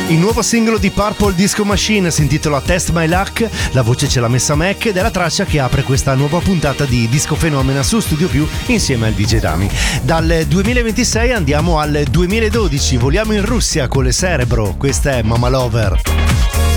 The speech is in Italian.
Il nuovo singolo di Purple Disco Machine si intitola Test My Luck, la voce ce l'ha messa Mac ed è la traccia che apre questa nuova puntata di Disco Fenomena su Studio Più insieme al DJ Dami. Dal 2026 andiamo al 2012, voliamo in Russia con le Cerebro, questa è Mama Lover.